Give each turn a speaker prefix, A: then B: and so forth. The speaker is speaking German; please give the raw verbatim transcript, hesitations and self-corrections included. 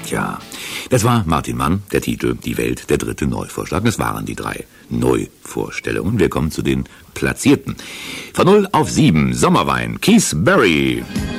A: Tja, das war Martin Mann, der Titel Die Welt, der dritte Neuvorschlag. Das waren die drei Neuvorstellungen. Wir kommen zu den Platzierten. Von null auf sieben, Sommerwein, Keith Barry.